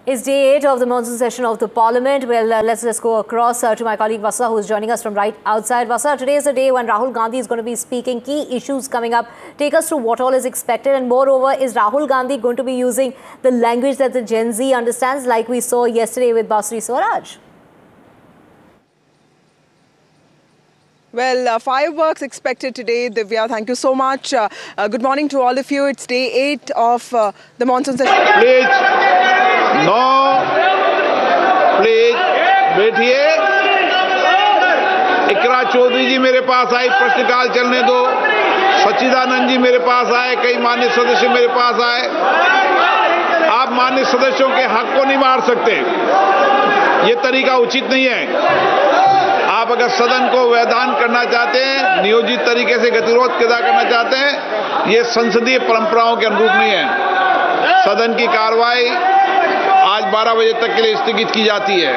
It's day 8 of the monsoon session of the Parliament. Well, let's just go across to my colleague Vasa, who is joining us from right outside. Vasa, today is the day when Rahul Gandhi is going to be speaking. Key issues coming up. Take us through what all is expected. And moreover, is Rahul Gandhi going to be using the language that the Gen Z understands, like we saw yesterday with Basri Swaraj? Well, fireworks expected today. Divya, thank you so much. Good morning to all of you. It's day 8 of the monsoon session. Please, no, please, बैठिए. इकरा चौधरी जी मेरे पास आई, प्रश्नकाल चलने दो. सच्चिदानंद जी मेरे पास आए, कई माननीय सदस्य मेरे पास आए. आप माननीय सदस्यों के हक को नहीं मार सकते. ये तरीका उचित नहीं है. आप अगर सदन को वैधान करना चाहते हैं, नियोजित तरीके से गतिरोध पैदा करना चाहते हैं, ये संसदीय परंपराओं के अनुरूप नहीं है. सदन की कार्रवाई आज 12 बजे तक के लिए स्थगित की जाती है.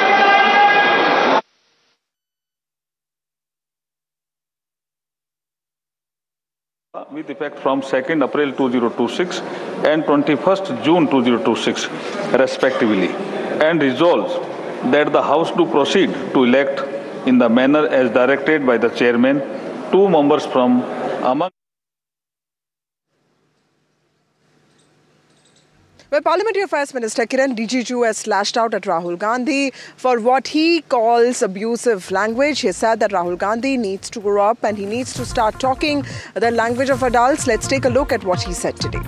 With effect from 2nd April 2026 and 21st June 2026 respectively, and resolves that the House do proceed to elect in the manner as directed by the chairman 2 members from among. Well, Parliamentary Affairs Minister Kiren Rijiju has lashed out at Rahul Gandhi for what he calls abusive language. He said that Rahul Gandhi needs to grow up and he needs to start talking the language of adults. Let's take a look at what he said today.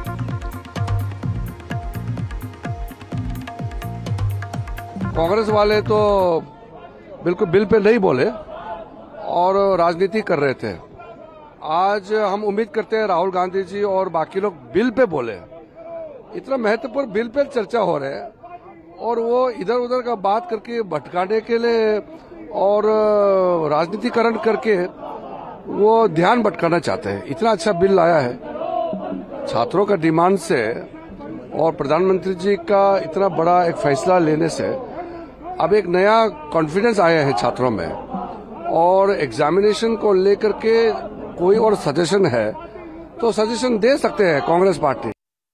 Congress वाले तो बिल्कुल bill pay नहीं बोले और राजनीति कर रहे थे. आज हम उम्मीद करते हैं राहुल गांधी जी और बाकी लोग बिल पे बोले. इतना महत्वपूर्ण बिल पे चर्चा हो रहा है और वो इधर उधर का बात करके भटकाने के लिए और राजनीतिकरण करके वो ध्यान भटकाना चाहते हैं. इतना अच्छा बिल लाया है छात्रों का डिमांड से और प्रधानमंत्री जी का इतना बड़ा एक फैसला लेने से अब एक नया कॉन्फिडेंस आया है छात्रों में. और एग्जामिनेशन को लेकर के कोई और सजेशन है तो सजेशन दे सकते हैं Congress party.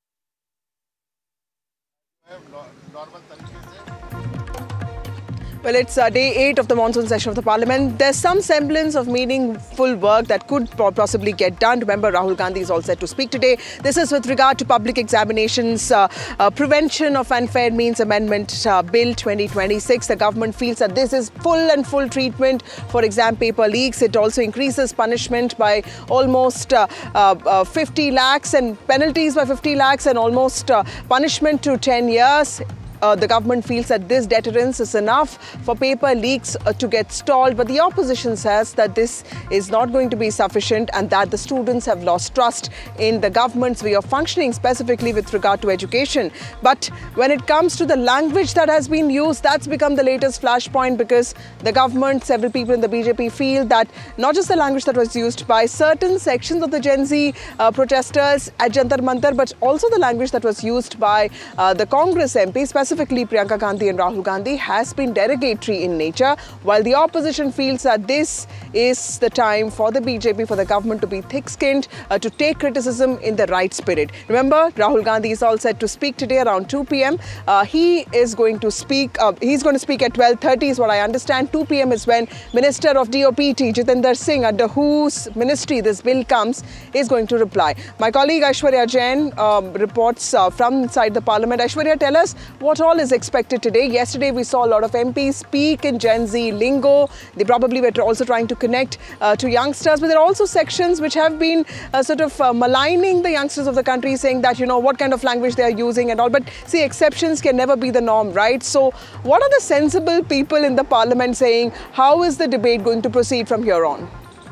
Well, it's day 8 of the monsoon session of the Parliament. There's some semblance of meaningful work that could possibly get done. Remember, Rahul Gandhi is all set to speak today. This is with regard to public examinations, Prevention of Unfair Means Amendment Bill 2026. The government feels that this is full treatment for exam paper leaks. It also increases punishment by almost 50 lakhs and penalties by 50 lakhs and almost punishment to 10 years. The government feels that this deterrence is enough for paper leaks to get stalled, but the opposition says that this is not going to be sufficient and that the students have lost trust in the government's way of functioning, specifically with regard to education. But when it comes to the language that has been used, that's become the latest flashpoint because the government, several people in the BJP feel that not just the language that was used by certain sections of the Gen Z protesters at Jantar Mantar, but also the language that was used by the Congress MP, specifically Priyanka Gandhi and Rahul Gandhi, has been derogatory in nature, while the opposition feels that this is the time for the BJP, for the government to be thick-skinned, to take criticism in the right spirit. Remember, Rahul Gandhi is all set to speak today around 2 p.m. He is going to speak, he's going to speak at 12:30 is what I understand. 2 p.m. is when Minister of DOPT, Jitendra Singh, under whose ministry this bill comes, is going to reply. My colleague Aishwarya Jain reports from inside the Parliament. Aishwarya, tell us what all is expected today. Yesterday, we saw a lot of MPs speak in Gen Z lingo. They probably were also trying to connect to youngsters, but there are also sections which have been sort of maligning the youngsters of the country, saying that, you know, what kind of language they are using and all. But see, exceptions can never be the norm, right? So what are the sensible people in the Parliament saying? How is the debate going to proceed from here on?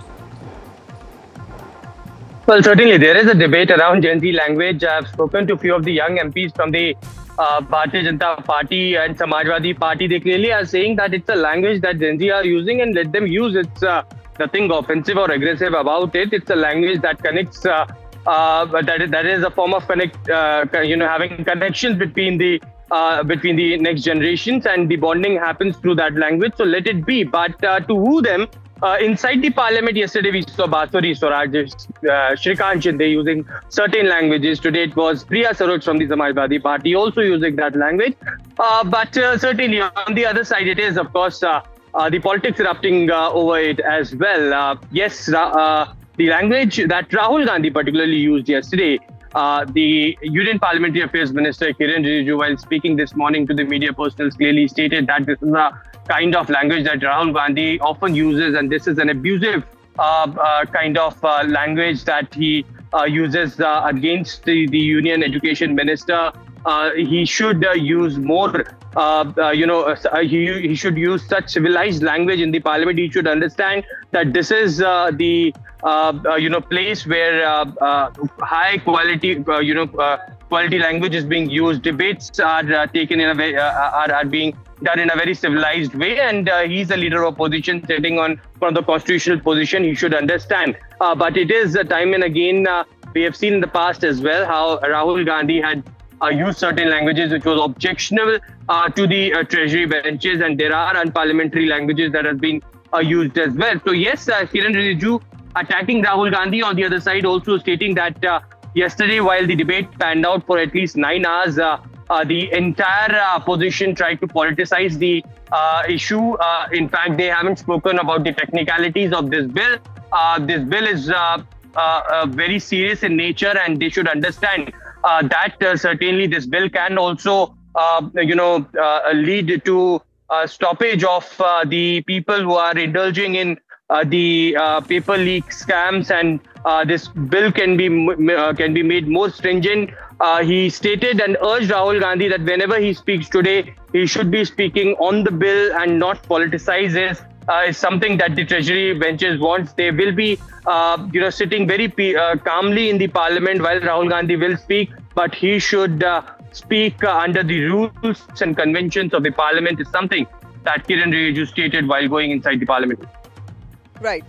Well, certainly there is a debate around Gen Z language. I've spoken to a few of the young MPs from the Bharatiya Janata Party and Samajwadi Party. They clearly are saying that it's a language that Gen Z are using and let them use. It's nothing offensive or aggressive about it. It's a language that connects, that is a form of having connections between the next generations, and the bonding happens through that language. So let it be. But to woo them, inside the parliament yesterday we saw Basuri Swaraj, Shrikant Shinde using certain languages. Today it was Priya Saroj from the Samajwadi Party also using that language. But certainly on the other side it is, of course, the politics erupting over it as well. Yes, the language that Rahul Gandhi particularly used yesterday, the Union Parliamentary Affairs Minister Kiren Rijiju, while speaking this morning to the media personals, clearly stated that this is a kind of language that Rahul Gandhi often uses, and this is an abusive kind of language that he uses against the Union Education Minister. He should use more, he should use such civilized language in the parliament. He should understand that this is the place where high quality, quality language is being used. Debates are taken in a way, are being done in a very civilized way, and he's a leader of opposition sitting on from the constitutional position. He should understand. But it is time and again we have seen in the past as well how Rahul Gandhi had used certain languages which was objectionable to the treasury benches, and there are unparliamentary languages that have been used as well. So yes, Kiren Rijiju attacking Rahul Gandhi, on the other side also stating that yesterday, while the debate panned out for at least 9 hours, the entire opposition tried to politicize the issue. In fact, they haven't spoken about the technicalities of this bill. This bill is very serious in nature, and they should understand that certainly this bill can also, lead to stoppage of the people who are indulging in the paper leak scams, and this bill can be made more stringent. He stated and urged Rahul Gandhi that whenever he speaks today, he should be speaking on the bill and not politicizes. Is something that the Treasury benches wants. They will be, sitting very calmly in the Parliament while Rahul Gandhi will speak, but he should speak under the rules and conventions of the Parliament. Is something that Kiren Rijiju stated while going inside the Parliament. Right.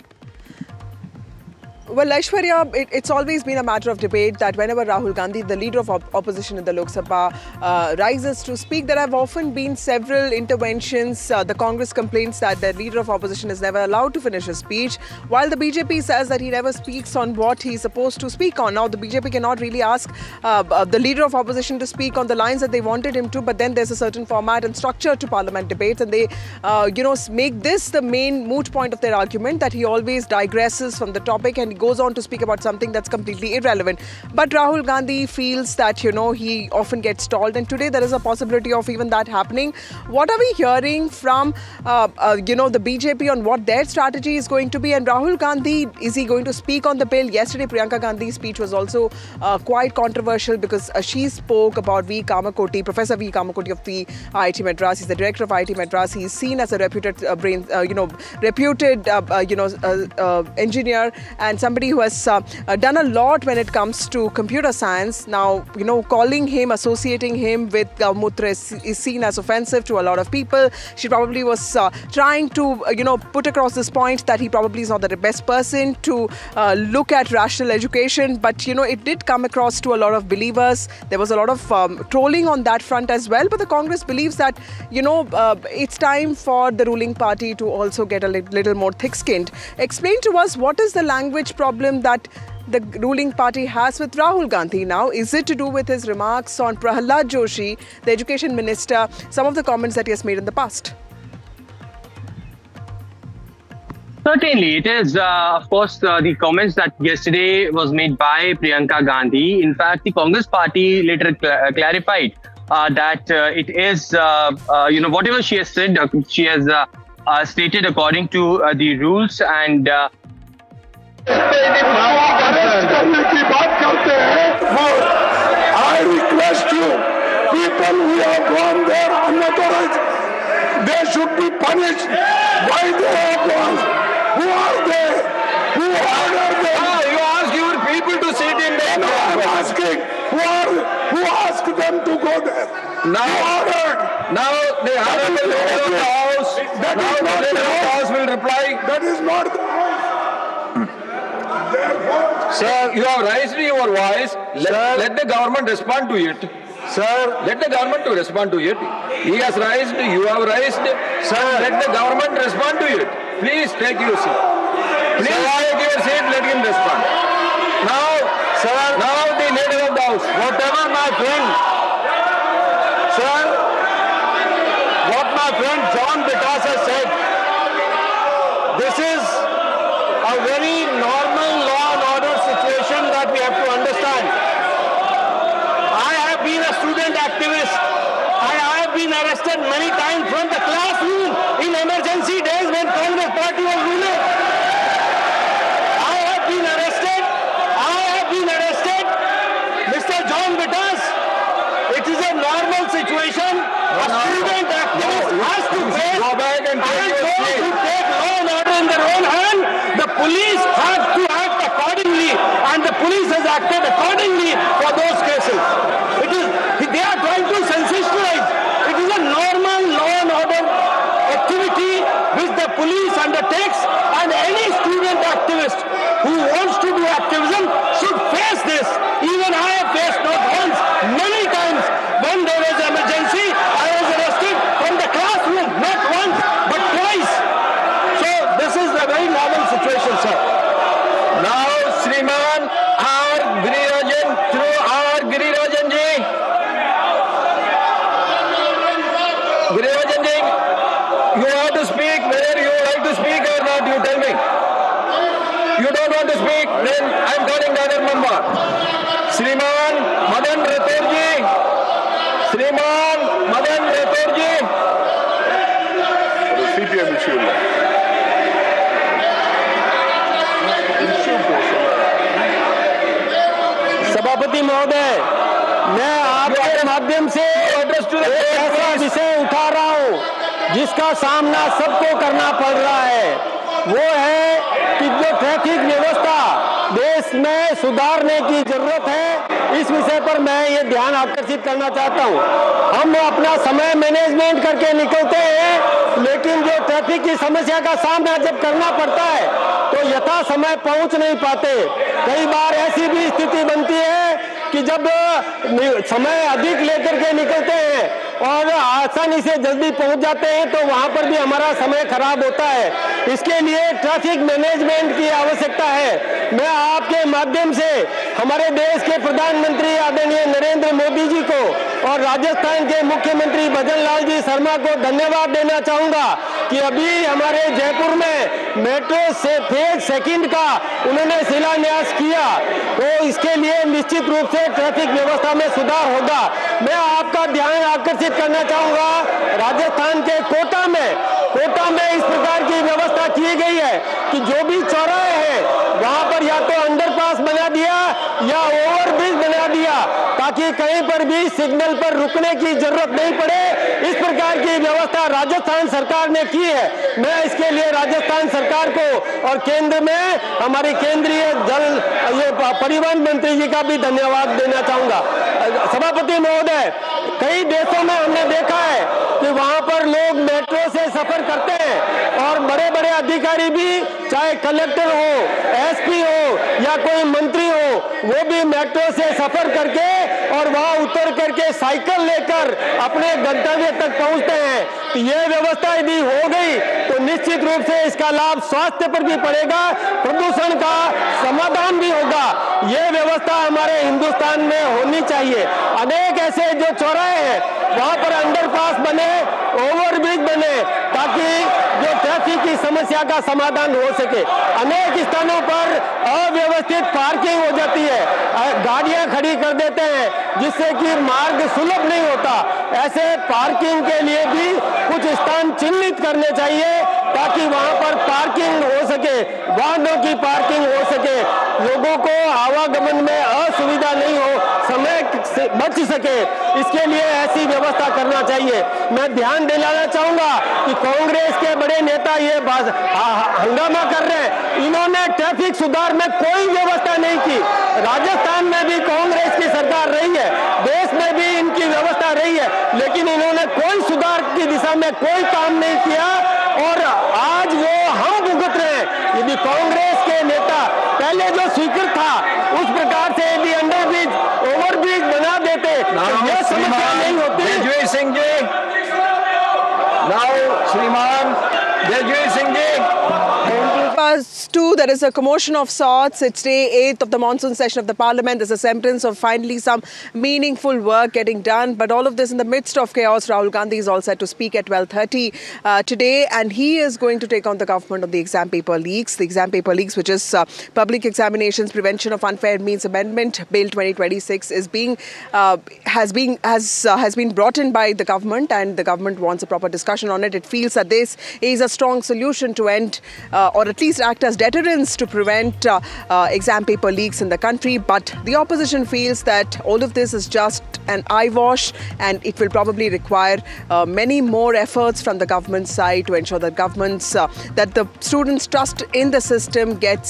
Well, Aishwarya, it's always been a matter of debate that whenever Rahul Gandhi, the leader of opposition in the Lok Sabha, rises to speak, there have often been several interventions. The Congress complains that the leader of opposition is never allowed to finish his speech, while the BJP says that he never speaks on what he's supposed to speak on. Now, the BJP cannot really ask the leader of opposition to speak on the lines that they wanted him to, but then there's a certain format and structure to parliament debates, and they, make this the main moot point of their argument, that he always digresses from the topic and goes on to speak about something that's completely irrelevant. But Rahul Gandhi feels that, he often gets stalled, and today there is a possibility of even that happening. What are we hearing from, the BJP on what their strategy is going to be? And Rahul Gandhi, is he going to speak on the bill? Yesterday, Priyanka Gandhi's speech was also quite controversial because she spoke about V. Kamakoti, Professor V. Kamakoti of the IIT Madras. He's the director of IIT Madras. He's seen as a reputed engineer and somebody who has done a lot when it comes to computer science. Now, calling him, associating him with Gaumutra is seen as offensive to a lot of people. She probably was trying to, put across this point that he probably is not the best person to look at rational education. But, it did come across to a lot of believers. There was a lot of trolling on that front as well. But the Congress believes that, it's time for the ruling party to also get a little more thick-skinned. Explain to us, what is the language problem that the ruling party has with Rahul Gandhi now? Is it to do with his remarks on Prahlad Joshi, the education minister, some of the comments that he has made in the past? Certainly, it is, of course, the comments that yesterday was made by Priyanka Gandhi. In fact, the Congress party later clarified that it is, whatever she has said, she has stated according to the rules, and I request you, people who have gone there unauthorized, they should be punished. Why they have gone? Who are they? Who ordered them? You ask your people to sit in there. No, I'm asking. Who asked them to go there? Now, the Honorable Leader of the House, will reply. That is not the House. Sir, you have raised your voice. Let the government respond to it. Sir, let the government to respond to it. He has raised, you have raised. Sir, let the government respond to it. Please take your seat. Please take your seat. Let him respond. Now, sir. Now the leader of the house. Whatever my friend, sir. What my friend John Vikas has said. This is a very normal law and order situation that we have to understand. I have been a student activist. I have been arrested many times from the classroom in emergency days when Congress party was ruling. I have been arrested. Mr. John Vitas, it is a normal situation. A student activist has to face and those who take law and order in their own hand. The police has to act accordingly, and the police has acted accordingly for those cases. They are trying to sensationalize. It is a normal law and order activity which the police undertakes, and any student activist who wants to do activism should face this. Even I have faced not once, many times. When there was emergency, I was arrested from the classroom, not once, but twice. So this is a very normal situation, sir. Now, Shriman R. Girirajan, through R. Girirajan ji. Girirajan ji, you have to speak whether you like to speak or not, you tell me. You don't want to speak, then I am calling the other member. Shriman Madan Rathore ji. Shriman Madan Rathore ji. CPM issue. सभापति महोदय, मैं आपके माध्यम से एक ऐसा विषय उठा रहा हूं जिसका सामना सबको करना पड़ रहा है। वो है कि जो ट्रैफिक व्यवस्था देश में सुधारने की जरूरत है। इस विषय पर मैं ये ध्यान आकर्षित करना चाहता हूँ। हम अपना समय मैनेजमेंट करके निकलते हैं, लेकिन जो ट्रैफिक की समस्या का सामना जब करना पड़ता है तो यथा समय पहुंच नहीं पाते। कई बार ऐसी भी स्थिति बनती है कि जब समय अधिक लेकर के निकलते हैं और आसानी से जल्दी पहुंच जाते हैं तो वहां पर भी हमारा समय खराब होता है। इसके लिए ट्रैफिक मैनेजमेंट की आवश्यकता है। मैं आपके माध्यम से हमारे देश के प्रधानमंत्री आदरणीय नरेंद्र मोदी जी को और राजस्थान के मुख्यमंत्री भजन लाल जी शर्मा को धन्यवाद देना चाहूंगा कि अभी हमारे जयपुर में मेट्रो से फेज सेकंड का उन्होंने शिलान्यास किया, तो इसके लिए निश्चित रूप से ट्रैफिक व्यवस्था में सुधार होगा। मैं आपका ध्यान आकर्षित करना चाहूंगा, राजस्थान के कोटा में इस प्रकार की व्यवस्था की गई है कि जो भी चौराहे हैं वहां पर या तो अंडरपास बना दिया या ओवरब्रिज बना दिया ताकि कहीं पर भी सिग्नल पर रुकने की जरूरत नहीं पड़े। इस प्रकार की व्यवस्था राजस्थान सरकार ने की है। मैं इसके लिए राजस्थान सरकार को और केंद्र में हमारी केंद्रीय परिवहन मंत्री जी का भी धन्यवाद देना चाहूंगा। सभापति महोदय, कई देशों में हमने देखा है कि वहां पर लोग मेट्रो से सफर करते हैं और बड़े बड़े अधिकारी भी, चाहे कलेक्टर हो, एसपी हो या कोई मंत्री हो, वो भी मेट्रो से सफर करके और वहां उतर करके साइकिल लेकर अपने गंतव्य तक पहुंचते हैं। तो ये व्यवस्था यदि हो गई तो निश्चित रूप से इसका लाभ स्वास्थ्य पर भी पड़ेगा, प्रदूषण का समाधान भी होगा। ये व्यवस्था हमारे हिंदुस्तान में होनी चाहिए। अनेक ऐसे जो चौराहे हैं वहां पर अंडरपास बने, ओवरब्रिज बने ताकि जो ट्रैफिक की समस्या का समाधान हो सके। अनेक स्थानों पर अव्यवस्थित पार्किंग हो जाती है, गाड़ियां खड़ी कर देते हैं जिससे कि मार्ग सुलभ नहीं होता। ऐसे पार्किंग के लिए भी कुछ स्थान चिन्हित करने चाहिए ताकि वहां पर पार्किंग हो सके, वाहनों की पार्किंग हो सके, लोगों को आवागमन में असुविधा नहीं हो, समय से बच सके। इसके लिए ऐसी व्यवस्था करना चाहिए। मैं ध्यान दिलाना चाहूंगा कि कांग्रेस के बड़े नेता ये हंगामा कर रहे हैं, इन्होंने ट्रैफिक सुधार में कोई व्यवस्था नहीं की। राजस्थान में भी कांग्रेस की सरकार रही है, देश में भी इनकी व्यवस्था रही है, लेकिन इन्होंने कोई सुधार की दिशा में कोई काम नहीं किया और आज वो हम भुगत रहे हैं। यदि कांग्रेस के नेता पहले जो स्वीकृत था उस प्रकार से यदि अंडरब्रिज, ओवरब्रिज बना देते तो यह समस्या नहीं होती। जयवीर सिंह जी, नाउ श्रीमान Jaiveer Singh ji. Stu, there is a commotion of sorts. It's day 8 of the monsoon session of the Parliament. There's a semblance of finally some meaningful work getting done. But all of this in the midst of chaos. Rahul Gandhi is all set to speak at 12:30 today. And he is going to take on the government on the exam paper leaks. The exam paper leaks, which is Public Examinations Prevention of Unfair Means Amendment Bill 2026, is has been brought in by the government, and the government wants a proper discussion on it. It feels that this is a strong solution to end or at least act as deterrents to prevent exam paper leaks in the country. But the opposition feels that all of this is just an eyewash, and it will probably require many more efforts from the government side to ensure that that the students' trust in the system that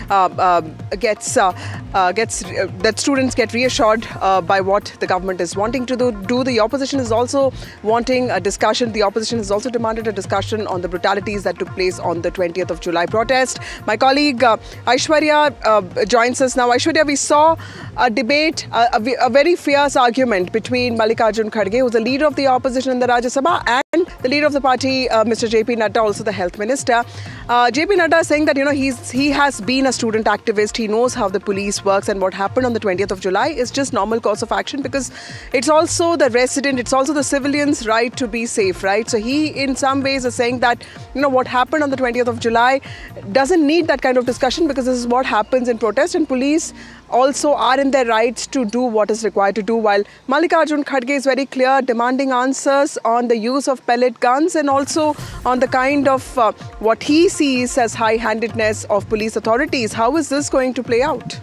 students get reassured by what the government is wanting to do. The opposition is also wanting a discussion. The opposition has also demanded a discussion on the brutalities that took place on the 20th of July protest. My colleague Aishwarya joins us now. Aishwarya, we saw a debate, a very fierce argument between Mallikarjun Kharge, who's the leader of the opposition in the Rajya Sabha, and the leader of the party, Mr. JP Nadda, also the health minister. JP Nadda is saying that, he has been a student activist. He knows how the police works, and what happened on the 20th of July is just normal course of action, because it's also the resident, it's also the civilians' right to be safe, right? So he, in some ways, is saying that, what happened on the 20th of July doesn't need that kind of discussion, because this is what happens in protest, and police also are in their rights to do what is required to do, while Mallikarjun Kharge is very clear, demanding answers on the use of pellet guns and also on the kind of what he sees as high-handedness of police authorities. How is this going to play out?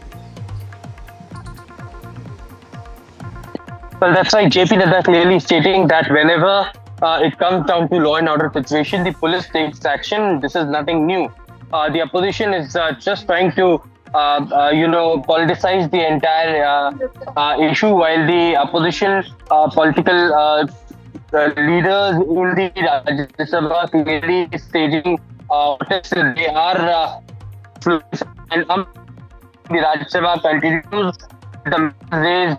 Well, that's right. JP Nadda clearly stating that whenever it comes down to law and order situation, the police takes action. This is nothing new. The opposition is just trying to politicize the entire issue, while the opposition political leaders in the Rajya Sabha clearly staging protests. They are and the Rajya Sabha continues the raised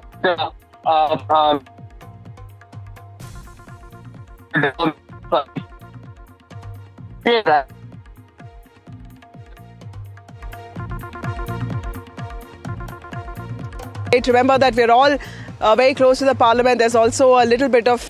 Remember that we're all very close to the Parliament. There's also a little bit of...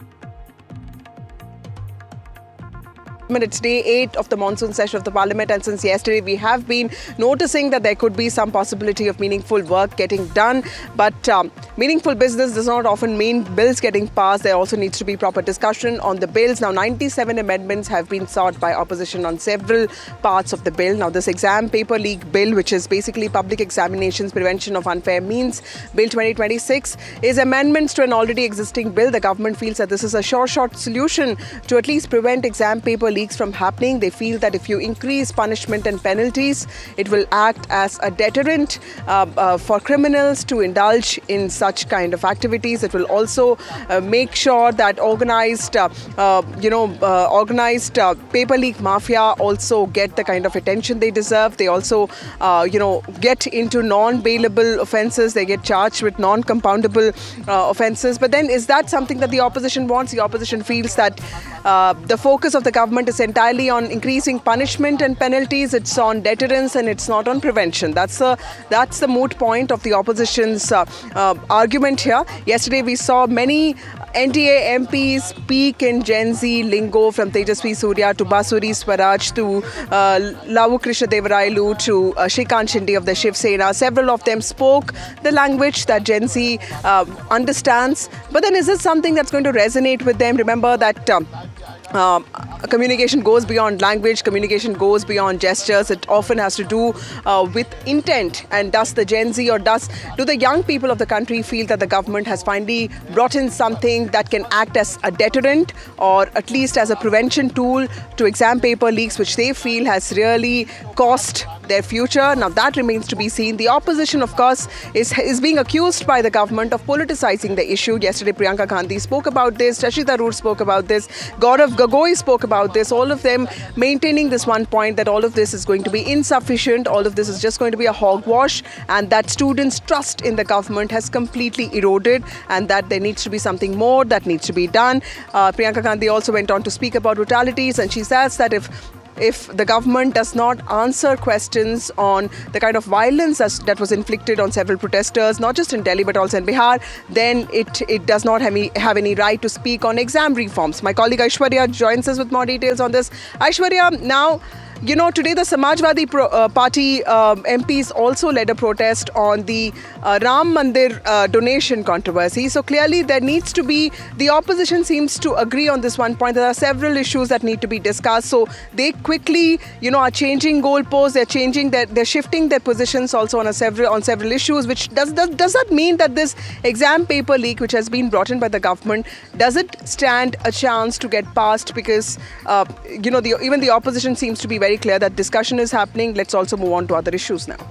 It's day 8 of the monsoon session of the Parliament, and since yesterday we have been noticing that there could be some possibility of meaningful work getting done. But meaningful business does not often mean bills getting passed. There also needs to be proper discussion on the bills. Now, 97 amendments have been sought by opposition on several parts of the bill. Now, this exam paper leak bill, which is basically Public Examinations Prevention of Unfair Means Bill 2026, is amendments to an already existing bill. The government feels that this is a sure-shot solution to at least prevent exam paper leaks from happening. They feel that if you increase punishment and penalties, it will act as a deterrent for criminals to indulge in such kind of activities. It will also make sure that organized paper leak mafia also get the kind of attention they deserve. They also, get into non-bailable offences. They get charged with non-compoundable offences. But then, is that something that the opposition wants? The opposition feels that the focus of the government is entirely on increasing punishment and penalties. It's on deterrence and it's not on prevention. That's the moot point of the opposition's argument here. Yesterday we saw many NDA MPs speak in Gen Z lingo, from Tejasvi Surya to Basuri Swaraj to Lavu Krishna Devarailu to Shrikant Shinde of the Shiv Sena. Several of them spoke the language that Gen Z understands. But then, is this something that's going to resonate with them? Remember that communication goes beyond language, communication goes beyond gestures. It often has to do with intent. And does the Gen Z, or do the young people of the country feel that the government has finally brought in something that can act as a deterrent, or at least as a prevention tool to exam paper leaks, which they feel has really cost their future? Now, that remains to be seen. The opposition, of course, is being accused by the government of politicizing the issue. Yesterday, Priyanka Gandhi spoke about this. Shashi Tharoor spoke about this. Gaurav Gogoi spoke about this. All of them maintaining this one point, that all of this is going to be insufficient. All of this is just going to be a hogwash, and that students' trust in the government has completely eroded, and that there needs to be something more that needs to be done. Priyanka Gandhi also went on to speak about brutalities, and she says that if if the government does not answer questions on the kind of violence that was inflicted on several protesters, not just in Delhi but also in Bihar, then it does not have any right to speak on exam reforms. My colleague Aishwarya joins us with more details on this. Aishwarya, now, you know, today the Samajwadi Party MPs also led a protest on the Ram Mandir donation controversy. So clearly there needs to be, the opposition seems to agree on this one point. There are several issues that need to be discussed. So they quickly, you know, are changing goalposts. They're shifting their positions also on several issues. Which does that mean that this exam paper leak, which has been brought in by the government, does it stand a chance to get passed? Because you know, even the opposition seems to be very clear that discussion is happening. Let's also move on to other issues now.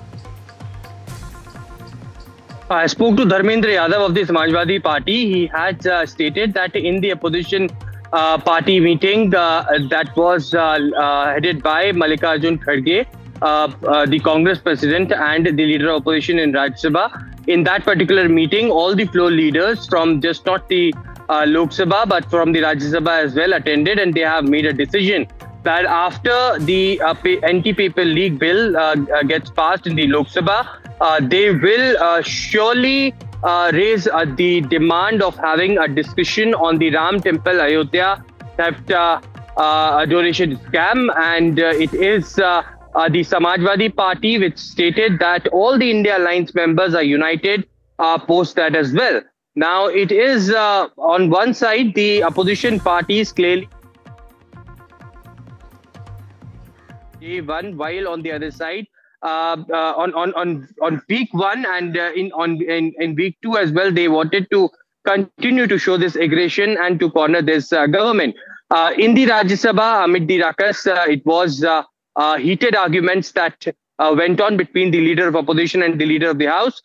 I spoke to Dharmendra Yadav of the Samajwadi Party. He had stated that in the opposition party meeting that was headed by Mallikarjun Kharge, the Congress president and the leader of opposition in Rajya Sabha, in that particular meeting, all the floor leaders from just not the Lok Sabha but from the Rajya Sabha as well attended, and they have made a decision that after the anti-paper leak bill gets passed in the Lok Sabha, they will surely raise the demand of having a discussion on the Ram Temple Ayodhya theft donation scam. And it is the Samajwadi Party which stated that all the India Alliance members are united post that as well. Now, it is on one side, the opposition parties clearly Day1, while on the other side, on week 1 and in week 2 as well, they wanted to continue to show this aggression and to corner this government. In the Rajya Sabha, amid the ruckus, it was heated arguments that went on between the leader of opposition and the leader of the House.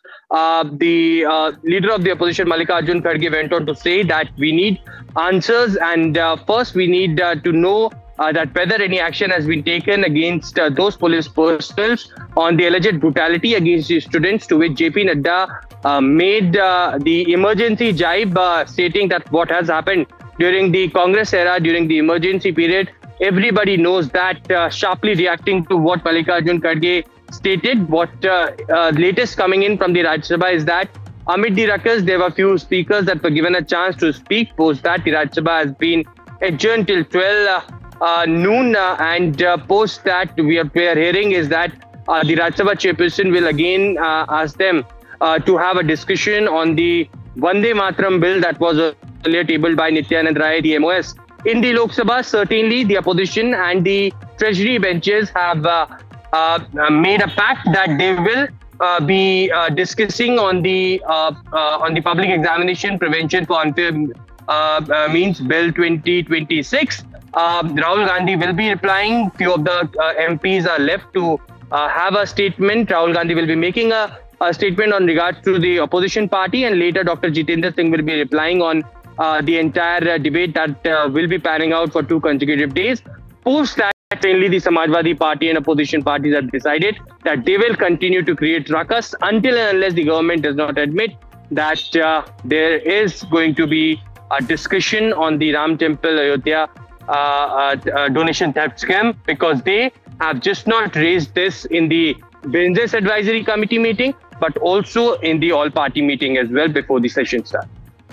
The leader of the opposition, Mallikarjun Kharge, went on to say that we need answers, and first we need to know that whether any action has been taken against those police personnel on the alleged brutality against the students, to which JP Nadda made the emergency jibe, stating that what has happened during the Congress era, during the emergency period, everybody knows that, sharply reacting to what Mallikarjun Kharge stated. What latest coming in from the Rajya Sabha is that amid the ruckus, there were few speakers that were given a chance to speak. Post that, the Rajya Sabha has been adjourned till 12 noon, and post that we are hearing is that the Rajya Sabha chairperson will again ask them to have a discussion on the Vande Mataram bill that was earlier tabled by Nityanand Rai, the MOS. In the Lok Sabha, certainly the opposition and the treasury benches have made a pact that they will be discussing on the Public Examination Prevention for Unfair Means Bill 2026. Rahul Gandhi will be replying. Few of the MPs are left to have a statement. Rahul Gandhi will be making a statement on regards to the opposition party, and later Dr. Jitendra Singh will be replying on the entire debate that will be panning out for 2 consecutive days. Post that, mainly the Samajwadi Party and opposition parties have decided that they will continue to create ruckus until and unless the government does not admit that there is going to be a discussion on the Ram Temple Ayodhya donation theft scam, because they have just not raised this in the Business Advisory Committee meeting, but also in the all-party meeting as well before the session starts.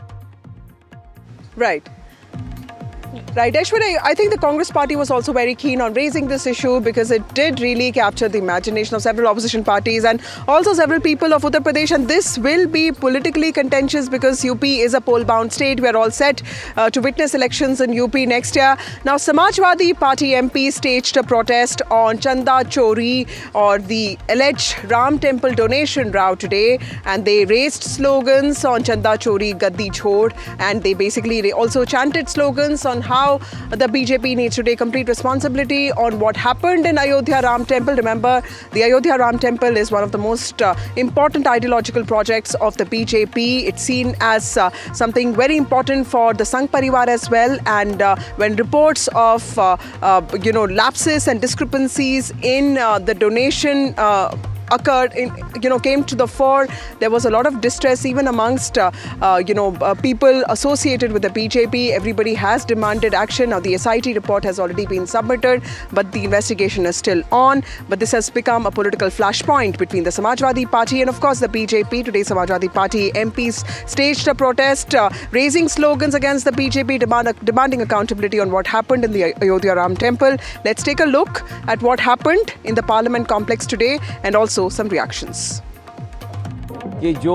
Right. Right, Aishwarya, I think the Congress party was also very keen on raising this issue because it did really capture the imagination of several opposition parties and also several people of Uttar Pradesh. And this will be politically contentious because UP is a poll-bound state. We are all set to witness elections in UP next year. Now, Samajwadi Party MP staged a protest on Chanda Chori, or the alleged Ram Temple donation row today. And they raised slogans on Chanda Chori, Gaddi Chhod. And they basically also chanted slogans on how the BJP needs to take complete responsibility on what happened in Ayodhya Ram Temple. Remember, the Ayodhya Ram Temple is one of the most important ideological projects of the BJP. It's seen as something very important for the Sangh Parivar as well. And when reports of lapses and discrepancies in the donation occurred, came to the fore. There was a lot of distress even amongst, people associated with the BJP. Everybody has demanded action. Now, the SIT report has already been submitted, but the investigation is still on. But this has become a political flashpoint between the Samajwadi Party and, of course, the BJP. Today, Samajwadi Party MPs staged a protest, raising slogans against the BJP, demanding accountability on what happened in the Ayodhya Ram Temple. Let's take a look at what happened in the Parliament complex today and also some reactions. कि जो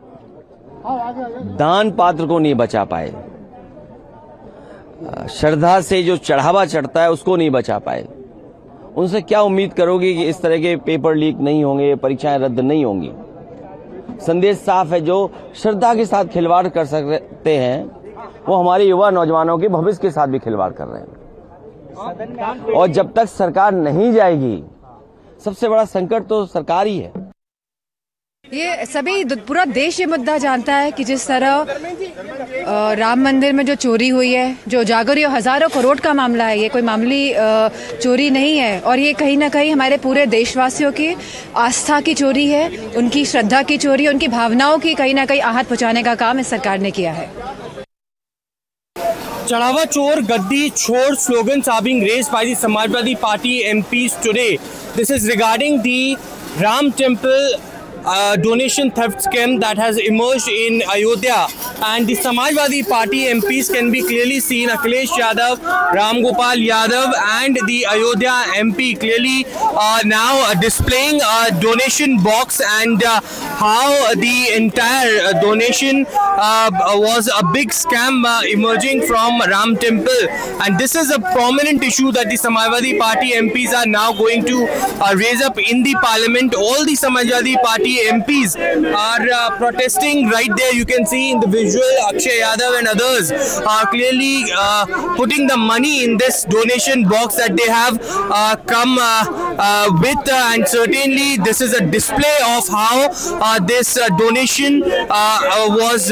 दान पात्र को नहीं बचा पाए, श्रद्धा से जो चढ़ावा चढ़ता है उसको नहीं बचा पाए, उनसे क्या उम्मीद करोगे कि इस तरह के पेपर लीक नहीं होंगे, परीक्षाएं रद्द नहीं होंगी। संदेश साफ है, जो श्रद्धा के साथ खिलवाड़ कर सकते हैं वो हमारे युवा नौजवानों के भविष्य के साथ भी खिलवाड़ कर रहे हैं। और जब तक सरकार नहीं जाएगी, सबसे बड़ा संकट तो सरकार ही है। ये सभी पूरा देश ये मुद्दा जानता है कि जिस तरह राम मंदिर में जो चोरी हुई है, जो जागरूक हजारों करोड़ का मामला है, ये कोई मामूली चोरी नहीं है और ये कहीं ना कहीं हमारे पूरे देशवासियों की आस्था की चोरी है, उनकी श्रद्धा की चोरी, उनकी भावनाओं की कहीं ना कहीं आहत पहुंचाने का काम इस सरकार ने किया है। चढ़ावा चोर गद्दी छोड़ slogans are being raised by the Samajwadi Party MPs today. This is regarding the Ram Temple donation theft scam that has emerged in Ayodhya, and the Samajwadi Party MPs can be clearly seen. Akhilesh Yadav, Ram Gopal Yadav and the Ayodhya MP clearly now displaying a donation box and how the entire donation was a big scam emerging from Ram Temple, and this is a prominent issue that the Samajwadi Party MPs are now going to raise up in the Parliament. All the Samajwadi Party MPs are protesting right there. You can see in the visual Akshay Yadav and others are clearly putting the money in this donation box that they have come with, and certainly this is a display of how this donation was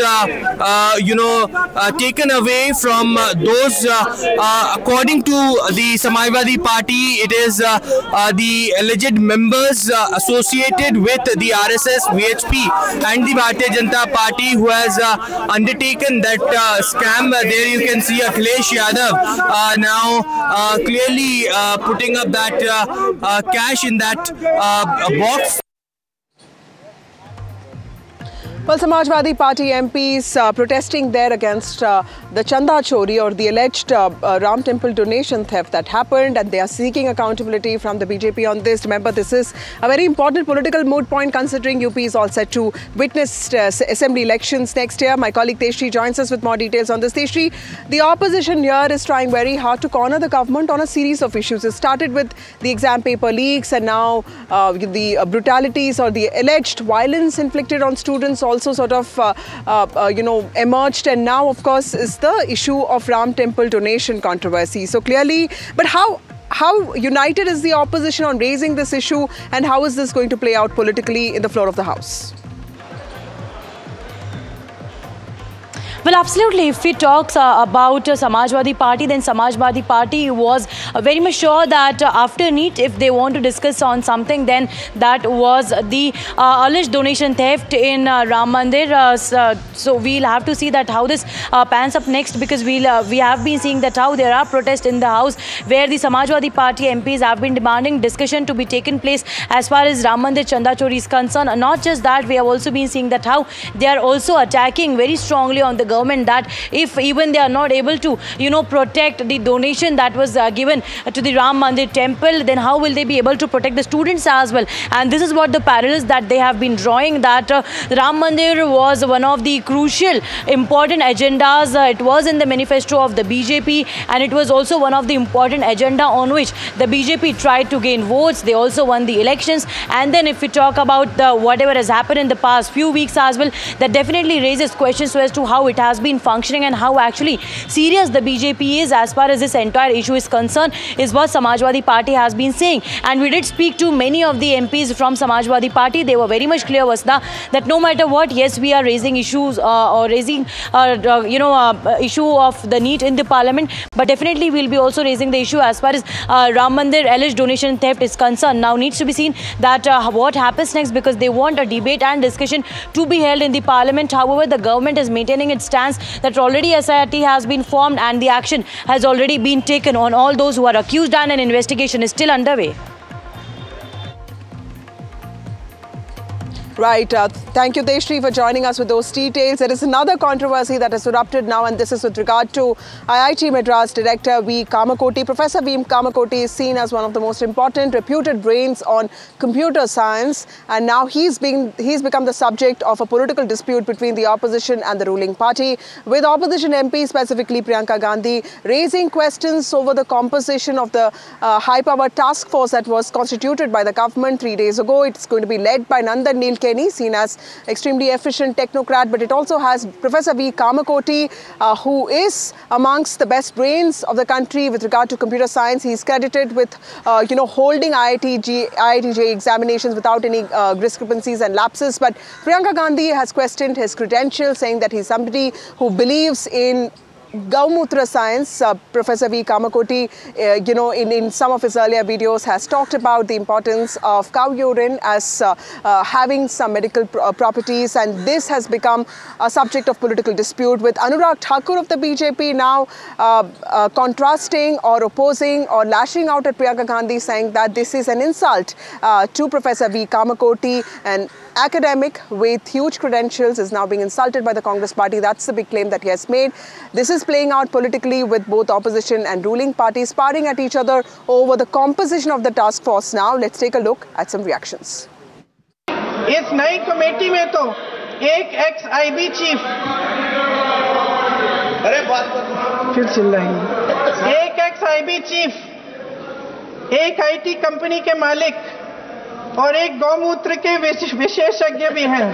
taken away from those according to the Samajwadi Party. It is the alleged members associated with the RSS, VHP and the Bharatiya Janata Party who has undertaken that scam. There you can see Akhilesh Yadav now clearly putting up that cash in that box. Well, Samajwadi Party MPs protesting there against the Chanda Chori or the alleged Ram Temple donation theft that happened, and they are seeking accountability from the BJP on this. Remember, this is a very important political moot point considering UP is all set to witness assembly elections next year. My colleague Teshri joins us with more details on this. Teshri, the opposition here is trying very hard to corner the government on a series of issues. It started with the exam paper leaks, and now the brutalities or the alleged violence inflicted on students also sort of emerged, and now of course is the issue of Ram Temple donation controversy. So clearly, but how united is the opposition on raising this issue, and how is this going to play out politically in the floor of the House? Well, absolutely. If we talk about Samajwadi Party, then Samajwadi Party was very much sure that after NEET, if they want to discuss on something, then that was the alleged donation theft in Ram Mandir. So we'll have to see that how this pans up next, because we have been seeing that how there are protests in the House where the Samajwadi Party MPs have been demanding discussion to be taken place as far as Ram Mandir Chanda Chori is concerned. Not just that, we have also been seeing that how they are also attacking very strongly on the government, that if even they are not able to protect the donation that was given to the Ram Mandir temple, then how will they be able to protect the students as well? And this is what the parallels that they have been drawing, that Ram Mandir was one of the crucial important agendas. It was in the manifesto of the BJP, and it was also one of the important agenda on which the BJP tried to gain votes. They also won the elections. And then if we talk about whatever has happened in the past few weeks as well, that definitely raises questions as to how it has been functioning and how actually serious the BJP is as far as this entire issue is concerned is what Samajwadi Party has been saying. And we did speak to many of the MPs from Samajwadi Party. They were very much clear, Vasudha, that no matter what, yes, we are raising issues or raising issue of the NEET in the parliament, but definitely we'll be also raising the issue as far as Ram Mandir alleged donation theft is concerned. Now needs to be seen that what happens next, because they want a debate and discussion to be held in the parliament. However, the government is maintaining its stance that already SIT has been formed and the action has already been taken on all those who are accused and an investigation is still underway. Right. Thank you, Deshri, for joining us with those details. There is another controversy that has erupted now, and this is with regard to IIT Madras Director V. Kamakoti. Professor V. Kamakoti is seen as one of the most important, reputed brains on computer science, and now he's become the subject of a political dispute between the opposition and the ruling party, with opposition MP, specifically Priyanka Gandhi, raising questions over the composition of the high-power task force that was constituted by the government 3 days ago. It's going to be led by Nandan Nilekani, seen as extremely efficient technocrat, but it also has Professor V. Kamakoti, who is amongst the best brains of the country with regard to computer science. He's credited with, holding IIT-JEE examinations without any discrepancies and lapses. But Priyanka Gandhi has questioned his credentials, saying that he's somebody who believes in Gaumutra science. Professor V. Kamakoti, in some of his earlier videos has talked about the importance of cow urine as having some medical properties, and this has become a subject of political dispute, with Anurag Thakur of the BJP now contrasting or opposing or lashing out at Priyanka Gandhi, saying that this is an insult to Professor V. Kamakoti, an academic with huge credentials is now being insulted by the Congress party. That's the big claim that he has made. This is playing out politically, with both opposition and ruling parties sparring at each other over the composition of the task force. Now let's take a look at some reactions. इस नई committee में तो एक x IB chief, फिर चिल्ला रही, एक x IB chief, एक आईटी कंपनी के मालिक और एक गौमूत्र के विशेषज्ञ भी हैं।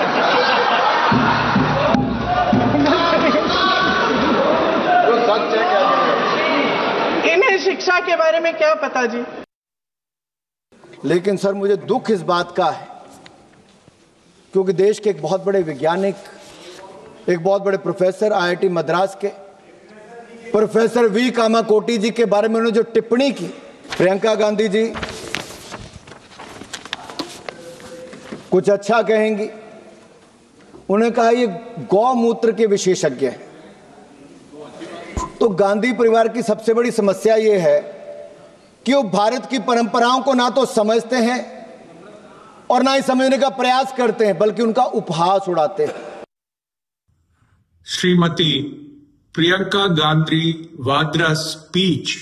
इन्हें शिक्षा के बारे में क्या पता जी? लेकिन सर, मुझे दुख इस बात का है क्योंकि देश के एक बहुत बड़े वैज्ञानिक, एक बहुत बड़े प्रोफेसर, आईआईटी मद्रास के प्रोफेसर वी कामाकोटी जी के बारे में उन्होंने जो टिप्पणी की, प्रियंका गांधी जी कुछ अच्छा कहेंगी। उन्होंने कहा ये गौमूत्र के विशेषज्ञ हैं। तो गांधी परिवार की सबसे बड़ी समस्या ये है कि वो भारत की परंपराओं को ना तो समझते हैं और ना ही समझने का प्रयास करते हैं, बल्कि उनका उपहास उड़ाते हैं। Shrimati Priyanka Gandhi वाड्रा's speech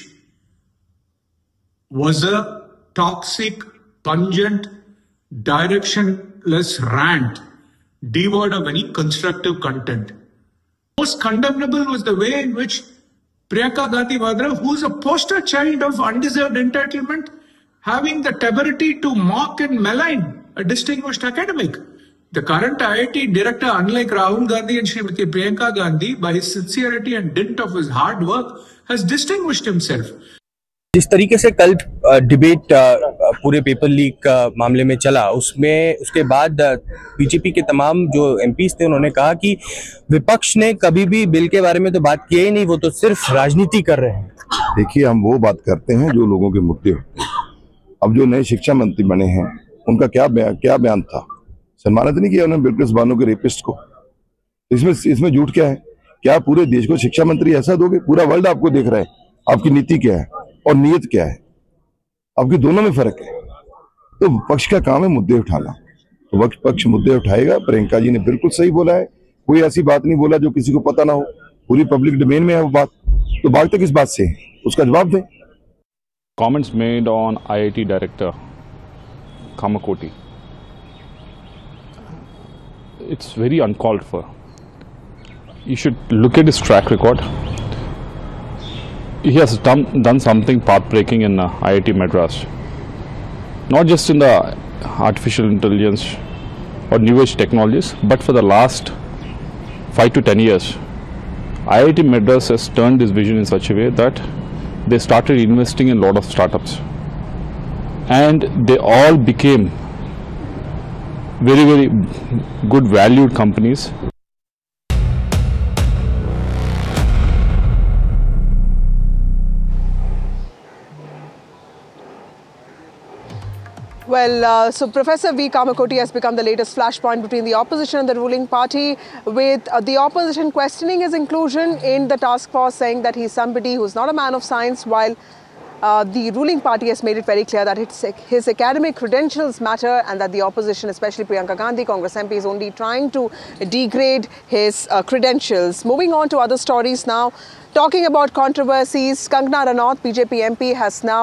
was a toxic, pungent, directionless rant devoid of any constructive content. Most condemnable was the way in which Priyanka Gandhi Vadra, who is a poster child of undeserved entitlement, having the temerity to mock and malign a distinguished academic. The current IIT director, unlike Rahul Gandhi and Srimati Priyanka Gandhi, by his sincerity and dint of his hard work, has distinguished himself. जिस तरीके से कल debate पूरे paper leak मामले में चला, उसमें उसके बाद बीजेपी के तमाम जो एमपीज थे उन्होंने कहा कि विपक्ष ने कभी भी बिल के बारे में तो बात की ही नहीं, वो तो सिर्फ राजनीति कर रहे हैं। देखिए, हम वो बात करते हैं जो लोगों के मुद्दे होते हैं। अब जो नए शिक्षा मंत्री बने हैं, उनका क्या बयान था? सम्मानित नहीं किया उन्होंने बिल्कुल बानो के रेपिस्ट को। इसमें झूठ क्या है? क्या पूरे देश को शिक्षा मंत्री ऐसा दोगे? पूरा वर्ल्ड आपको देख रहा है, आपकी नीति क्या है और नीयत क्या है, आपकी दोनों में फर्क है। तो पक्ष का काम है मुद्दे उठाना, तो पक्ष मुद्दे उठाएगा। प्रियंका जी ने बिल्कुल सही बोला है, कोई ऐसी बात नहीं बोला जो किसी को पता ना हो, पूरी पब्लिक डोमेन में है वो बात, तो भागते किस बात से, उसका जवाब दें। Comments made on IIT director Kamakoti, it's very uncalled for. You should look at his track record. He has done something path-breaking in IIT Madras, not just in the artificial intelligence or new age technologies, but for the last 5 to 10 years. IIT Madras has turned this vision in such a way that they started investing in a lot of startups, and they all became very, very good valued companies. Well, so Professor V. Kamakoti has become the latest flashpoint between the opposition and the ruling party, with the opposition questioning his inclusion in the task force, saying that he's somebody who's not a man of science, while the ruling party has made it very clear that his academic credentials matter, and that the opposition, especially Priyanka Gandhi, Congress MP, is only trying to degrade his credentials. Moving on to other stories now. Talking about controversies, Kangana Ranaut, BJP MP, has now